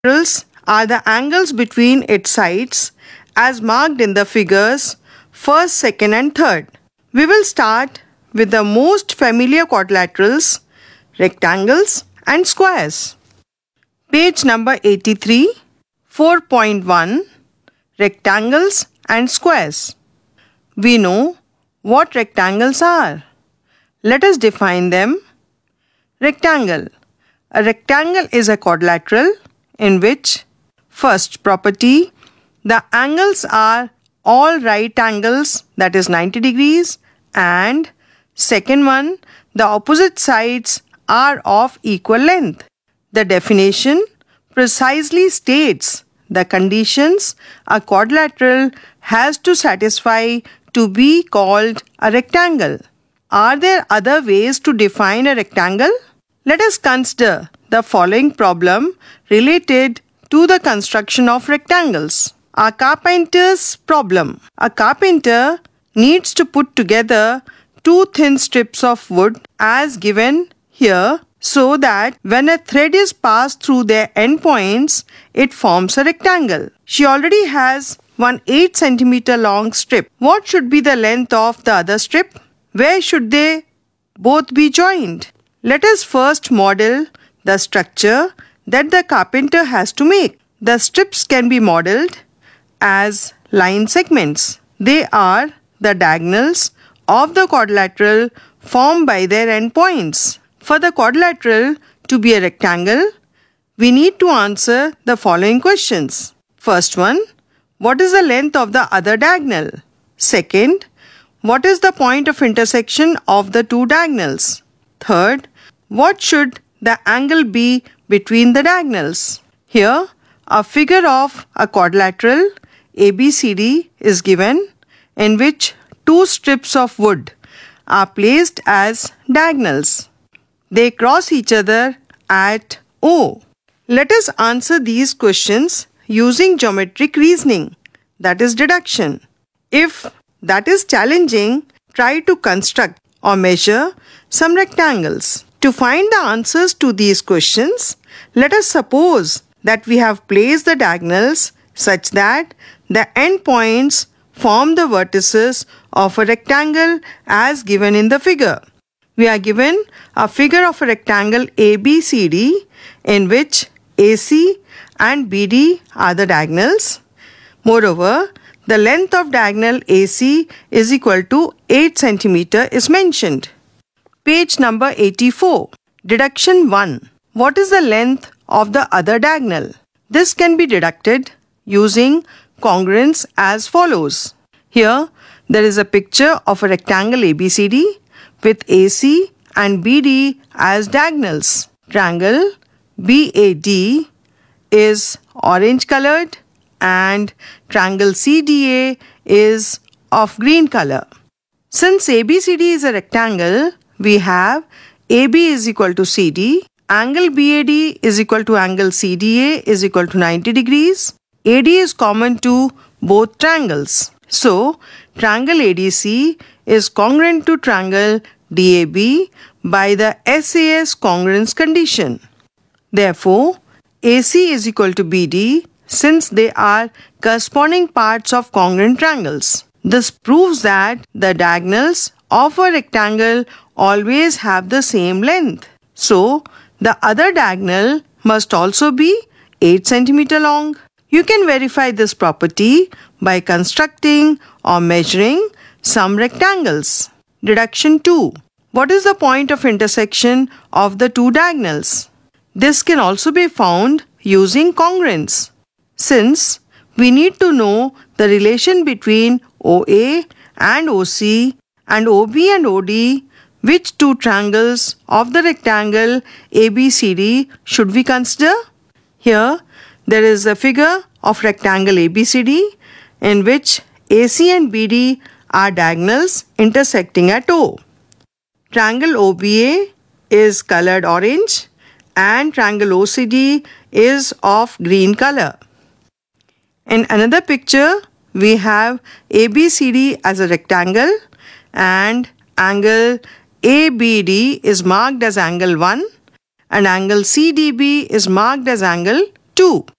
Quadrilaterals are the angles between its sides as marked in the figures 1st, 2nd and 3rd. We will start with the most familiar quadrilaterals, rectangles and squares. Page number 83, 4.1, Rectangles and Squares. We know what rectangles are. Let us define them. Rectangle. A rectangle is a quadrilateral in which, first property, the angles are all right angles, that is 90 degrees, and second one, the opposite sides are of equal length. The definition precisely states the conditions a quadrilateral has to satisfy to be called a rectangle. Are there other ways to define a rectangle? Let us consider the following problem related to the construction of rectangles. A carpenter's problem. A carpenter needs to put together two thin strips of wood as given here so that when a thread is passed through their endpoints, it forms a rectangle. She already has one 8 cm long strip. What should be the length of the other strip? Where should they both be joined? Let us first model the structure that the carpenter has to make. The strips can be modeled as line segments. They are the diagonals of the quadrilateral formed by their endpoints. For the quadrilateral to be a rectangle, we need to answer the following questions. First one, what is the length of the other diagonal? Second, what is the point of intersection of the two diagonals? Third, what should the angle be between the diagonals? Here, a figure of a quadrilateral ABCD is given in which two strips of wood are placed as diagonals. They cross each other at O. Let us answer these questions using geometric reasoning, that is deduction. If that is challenging, try to construct or measure some rectangles. To find the answers to these questions, let us suppose that we have placed the diagonals such that the endpoints form the vertices of a rectangle as given in the figure. We are given a figure of a rectangle ABCD in which AC and BD are the diagonals. Moreover, the length of diagonal AC is equal to 8 cm is mentioned. Page number 84. Deduction 1. What is the length of the other diagonal? This can be deducted using congruence as follows. Here, there is a picture of a rectangle ABCD with AC and BD as diagonals. Triangle BAD is orange colored and triangle CDA is of green color. Since ABCD is a rectangle, we have AB is equal to CD, angle BAD is equal to angle CDA is equal to 90 degrees. AD is common to both triangles. So, triangle ADC is congruent to triangle DAB by the SAS congruence condition. Therefore, AC is equal to BD since they are corresponding parts of congruent triangles. This proves that the diagonals of a rectangle always have the same length. So, the other diagonal must also be 8 cm long. You can verify this property by constructing or measuring some rectangles. Deduction 2. What is the point of intersection of the two diagonals? This can also be found using congruence. Since we need to know the relation between OA and OC and OB and OD, which two triangles of the rectangle ABCD should we consider? Here, there is a figure of rectangle ABCD in which AC and BD are diagonals intersecting at O. Triangle OBA is colored orange and triangle OCD is of green color. In another picture, we have ABCD as a rectangle and angle ABD is marked as angle 1 and angle CDB is marked as angle 2. 2.